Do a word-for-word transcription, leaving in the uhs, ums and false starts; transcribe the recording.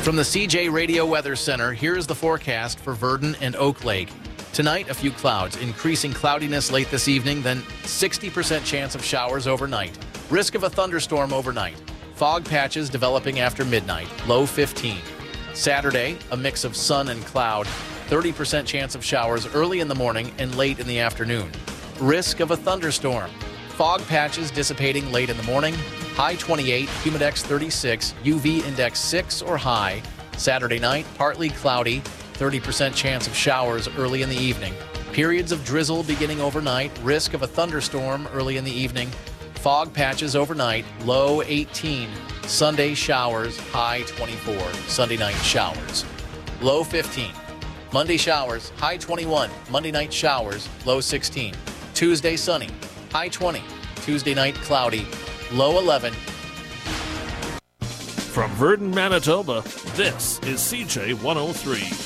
From the C J Radio Weather Center, here's the forecast for Virden and Oak Lake. Tonight, a few clouds, increasing cloudiness late this evening, then sixty percent chance of showers overnight. Risk of a thunderstorm overnight. Fog patches developing after midnight, low fifteen. Saturday, a mix of sun and cloud, thirty percent chance of showers early in the morning and late in the afternoon. Risk of a thunderstorm. Fog patches dissipating late in the morning, high twenty-eight, humidex thirty-six, U V index six or high. Saturday night, partly cloudy, thirty percent chance of showers early in the evening. Periods of drizzle beginning overnight, risk of a thunderstorm early in the evening. Fog patches overnight, low eighteen. Sunday showers, high twenty-four. Sunday night showers, low fifteen. Monday showers, high twenty-one. Monday night showers, low sixteen. Tuesday sunny, high twenty. Tuesday night cloudy, low eleven. From Virden, Manitoba, this is C J one oh three.